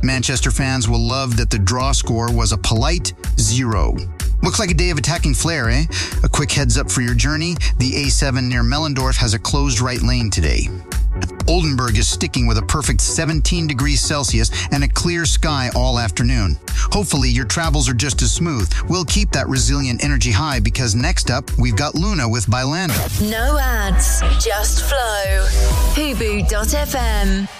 Manchester fans will love that the draw score was a polite 0. Looks like a day of attacking flair, eh? A quick heads up for your journey. The A7 near Mellendorf has a closed right lane today. Oldenburg is sticking with a perfect 17 degrees Celsius and a clear sky all afternoon. Hopefully your travels are just as smooth. We'll keep that resilient energy high because next up, we've got Luna with Bailando. No ads, just flow. Hubu.fm.